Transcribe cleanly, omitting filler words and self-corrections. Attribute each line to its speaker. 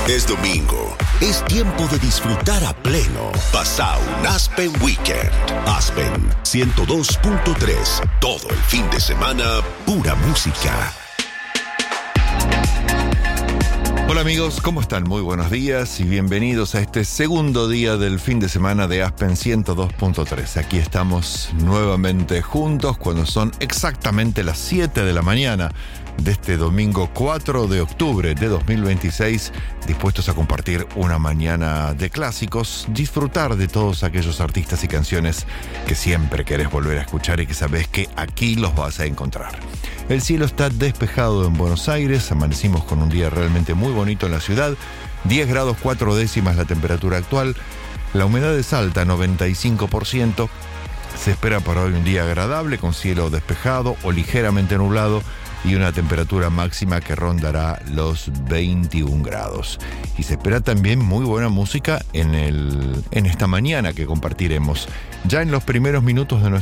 Speaker 1: Es domingo. Es tiempo de disfrutar a pleno. Pasá un Aspen Weekend. Aspen 102.3. Todo el fin de semana, pura música.
Speaker 2: Hola amigos, ¿cómo están? Muy buenos días y bienvenidos a este segundo día del fin de semana de Aspen 102.3. Aquí estamos nuevamente juntos cuando son exactamente las 7 de la mañana de este domingo 4 de octubre de 2026, dispuestos a compartir una mañana de clásicos, disfrutar de todos aquellos artistas y canciones que siempre querés volver a escuchar y que sabés que aquí los vas a encontrar. El cielo está despejado en Buenos Aires, amanecimos con un día realmente muy bonito en la ciudad, 10 grados 4 décimas la temperatura actual, la humedad es alta, 95%, se espera para hoy un día agradable con cielo despejado o ligeramente nublado, y una temperatura máxima que rondará los 21 grados. Y se espera también muy buena música en esta mañana que compartiremos. Ya en los primeros minutos de nuestro